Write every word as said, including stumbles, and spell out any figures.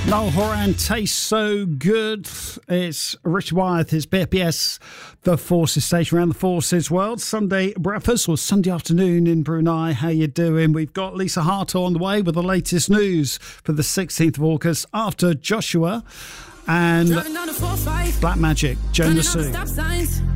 Noel Horan tastes so good. It's Richard Wyeth, his B P S, the Forces station around the Forces world. Sunday breakfast or Sunday afternoon in Brunei. How you doing? We've got Lisa Harto on the way with the latest news for the sixteenth of August after Joshua and Black Magic, Jonas Sue.